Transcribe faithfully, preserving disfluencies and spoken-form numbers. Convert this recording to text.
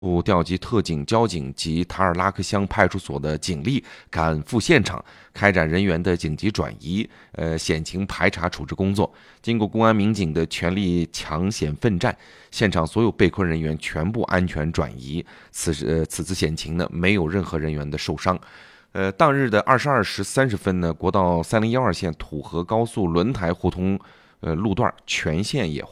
部调集特警、交警及塔尔拉克乡派出所的警力赶赴现场，开展人员的紧急转移、呃险情排查处置工作。经过公安民警的全力抢险奋战，现场所有被困人员全部安全转移。此呃此次险情呢，没有任何人员的受伤。呃，当日的二十二时三十分呢，国道三零幺二线土河高速轮台互通呃路段全线也